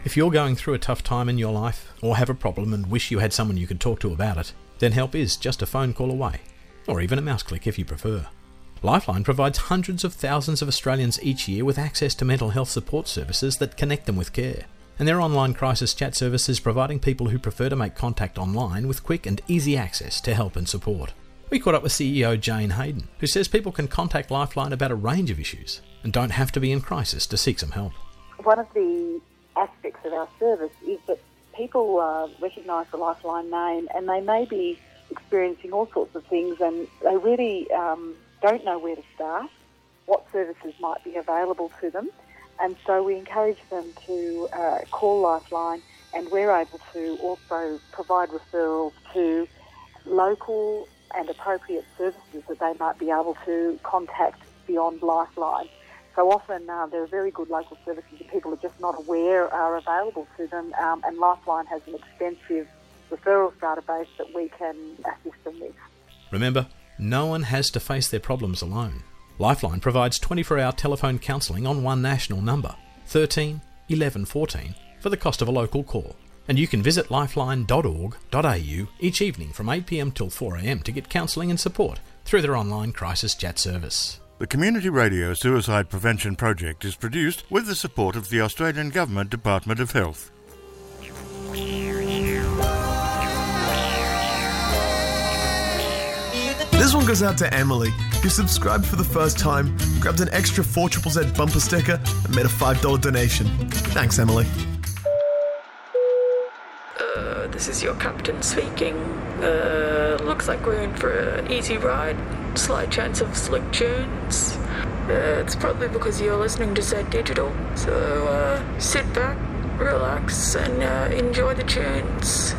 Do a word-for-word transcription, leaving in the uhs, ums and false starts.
If you're going through a tough time in your life, or have a problem and wish you had someone you could talk to about it, then help is just a phone call away, or even a mouse click if you prefer. Lifeline provides hundreds of thousands of Australians each year with access to mental health support services that connect them with care. And their online crisis chat service is providing people who prefer to make contact online with quick and easy access to help and support. We caught up with C E O Jane Hayden, who says people can contact Lifeline about a range of issues and don't have to be in crisis to seek some help. One of the aspects of our service is that people uh, recognise the Lifeline name and they may be experiencing all sorts of things and they really um, don't know where to start, what services might be available to them. And so we encourage them to uh, call Lifeline, and we're able to also provide referrals to local and appropriate services that they might be able to contact beyond Lifeline. So often uh, there are very good local services that people are just not aware are available to them, um, and Lifeline has an extensive referrals database that we can assist them with. Remember, no one has to face their problems alone. Lifeline provides twenty-four hour telephone counselling on one national number, thirteen eleven fourteen, for the cost of a local call. And you can visit lifeline dot org dot a u each evening from eight p m till four a m to get counselling and support through their online crisis chat service. The Community Radio Suicide Prevention Project is produced with the support of the Australian Government Department of Health. This one goes out to Emily, who subscribed for the first time, grabbed an extra four Z Z Z bumper sticker, and made a five dollars donation. Thanks, Emily. Uh, this is your captain speaking. Uh, looks like we're in for an easy ride. Slight chance of slick tunes. Uh, it's probably because you're listening to Z Digital. So uh, sit back, relax, and uh, enjoy the tunes.